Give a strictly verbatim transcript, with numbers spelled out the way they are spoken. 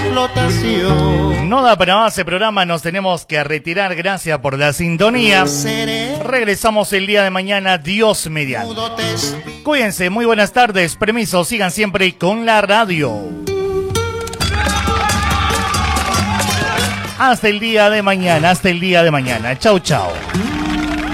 explotación. No da para más el programa, nos tenemos que retirar. Gracias por la sintonía. Regresamos el día de mañana, Dios mediante. Cuídense, muy buenas tardes, permiso, sigan siempre con la radio. Hasta el día de mañana, hasta el día de mañana. Chau, chau.